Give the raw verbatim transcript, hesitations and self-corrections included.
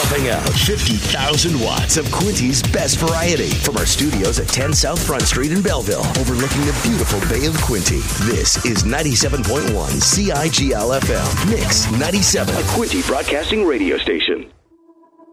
pumping out fifty thousand watts of Quinty's best variety from our studios at ten South Front Street in Belleville, overlooking the beautiful Bay of Quinty. This is ninety-seven point one C I G L F M. Mix ninety-seven, a Quinty broadcasting radio station.